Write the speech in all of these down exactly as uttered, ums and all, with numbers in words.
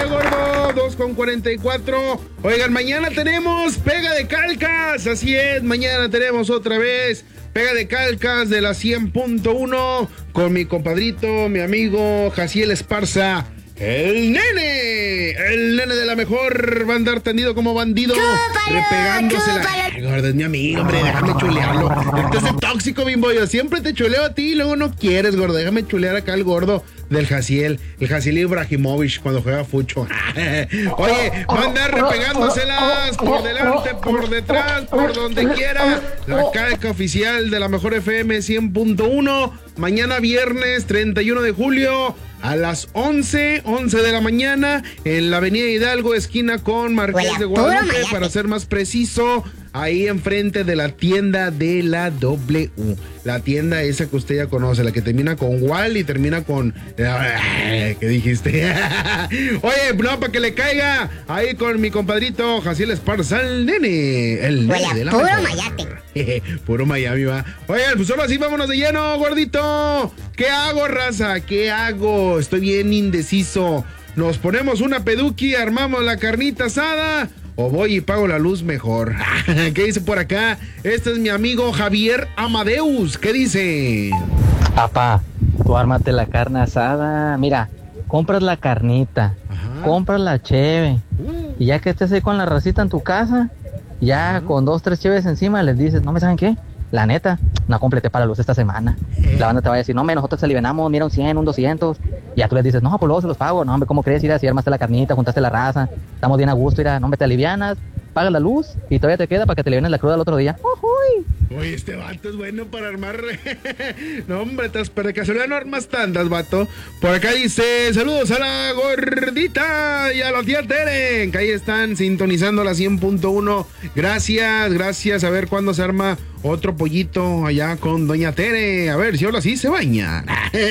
hora, gordo, dos con cuarenta y cuatro. Oigan, mañana tenemos Pega de Calcas, así es, mañana tenemos otra vez Pega de Calcas de la cien punto uno con mi compadrito, mi amigo Jaciel Esparza. El nene, el nene de la mejor, va a andar tendido como bandido, chúpalo, repegándosela. Ay, gordo, es mi amigo, hombre, déjame chulearlo. Este es tóxico, bimbo, yo siempre te chuleo a ti y luego no quieres, gordo. Déjame chulear acá al gordo del Jaciel, el Jaciel Ibrahimovic cuando juega fucho. Oye, va a andar repegándoselas por delante, por detrás, por donde quiera. La calca oficial de la mejor F M cien punto uno, mañana viernes treinta y uno de julio. A las once, once de la mañana, en la avenida Hidalgo, esquina con Marqués de Guadalupe, para ser más preciso, ahí enfrente de la tienda de la W. La tienda esa que usted ya conoce, la que termina con Wal y termina con... ¿Qué dijiste? Oye, no, para que le caiga ahí con mi compadrito Jaciel Esparza, el nene. El nene de la puro mejor. Mayate. Puro Miami, va. Oigan, pues solo así vámonos de lleno, gordito. ¿Qué hago, raza? ¿Qué hago? Estoy bien indeciso. ¿Nos ponemos una peduqui, armamos la carnita asada o voy y pago la luz mejor? ¿Qué dice por acá? Este es mi amigo Javier Amadeus. ¿Qué dice? Papá, tú ármate la carne asada. Mira, compras la carnita, ajá, compras la cheve, uh. y ya que estés ahí con la racita en tu casa, ya uh-huh, con dos, tres cheves encima les dices, ¿no me saben qué? La neta, no completé para la luz esta semana. ¿Eh? La banda te va a decir, no, hombre, nosotros te alivianamos, mira, un cien, un doscientos. Y ya tú les dices, no, pues luego se los pago. No, hombre, ¿cómo crees? Ir si armaste la carnita, juntaste la raza, estamos bien a gusto, ir a, no, hombre, te alivianas, pagas la luz y todavía te queda para que te alivianes la cruda el otro día. ¡Uy! Oye, este vato es bueno para armar. No, hombre, te de casualidad no armas tantas, vato. Por acá dice, saludos a la gordita y a la tía Teren, que ahí están sintonizando la cien punto uno. Gracias, gracias. A ver cuándo se arma otro pollito allá con doña Tere. A ver si ahora sí se baña.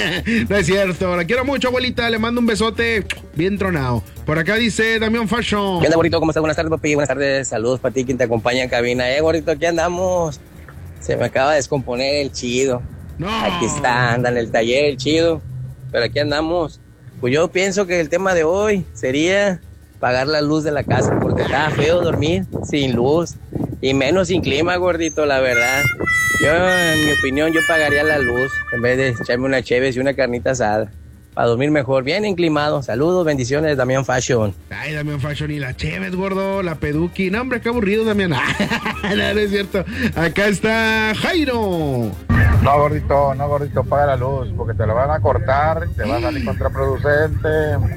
No es cierto. La quiero mucho, abuelita. Le mando un besote bien tronado. Por acá dice Damián Fashion. ¿Qué onda, gordito? ¿Cómo estás? Buenas tardes, papi. Buenas tardes. Saludos para ti, quien te acompaña en cabina. Eh, gordito, aquí andamos. Se me acaba de descomponer el chido. No. Aquí está, anda en el taller el chido. Pero aquí andamos. Pues yo pienso que el tema de hoy sería pagar la luz de la casa, porque está feo dormir sin luz. Y menos sin clima, gordito, la verdad. Yo, en mi opinión, yo pagaría la luz en vez de echarme una cheves y una carnita asada. Para dormir mejor, bien inclimado. Saludos, bendiciones, Damián Fashion. Ay, Damián Fashion y la cheves, gordo, la peduqui. No, hombre, qué aburrido, Damián. No, no es cierto. Acá está Jairo. No, gordito, no, gordito, paga la luz, porque te la van a cortar, te va a salir contraproducente.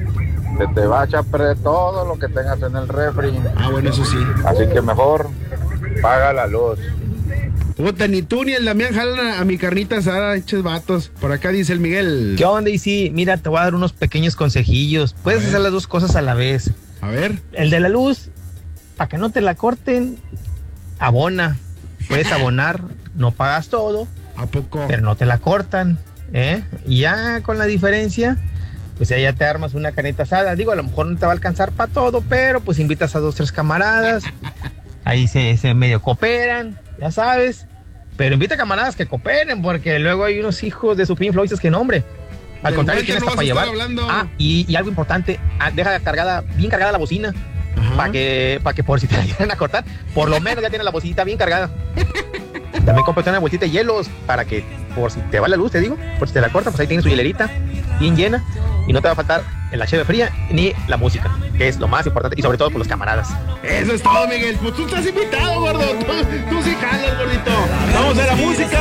Se te va a echar a perder todo lo que tengas en el refri. Ah, bueno, eso sí. Así que mejor paga la luz. Puta, ni tú ni el Damián jalan a, a mi carnita asada, eches vatos. Por acá dice el Miguel. ¿Qué onda? Y sí, mira, te voy a dar unos pequeños consejillos. Puedes hacer las dos cosas a la vez. A ver. El de la luz, para que no te la corten, abona. Puedes abonar, no pagas todo. ¿A poco? Pero no te la cortan, ¿eh? Y ya con la diferencia, pues ya te armas una carnita asada. Digo, a lo mejor no te va a alcanzar para todo, pero pues invitas a dos, tres camaradas. Ahí se, se medio cooperan, ya sabes. Pero invita a camaradas que cooperen, porque luego hay unos hijos de su Pink Floyd que no, hombre. Al contrario, tienes no para llevar. Ah, y, y algo importante, deja cargada, bien cargada la bocina. Para que, para que por si te la llegan a cortar, por lo menos ya tienes la bocinita bien cargada. También cómprate una bolsita de hielos para que, por si te va la luz, te digo, por si te la cortan, pues ahí tienes su hielerita bien llena y no te va a faltar la cheve fría ni la música, que es lo más importante, y sobre todo por los camaradas. Eso es todo, Miguel. Pues tú estás invitado, gordo. Tú, tú sí jalas, gordito. Vamos a la música.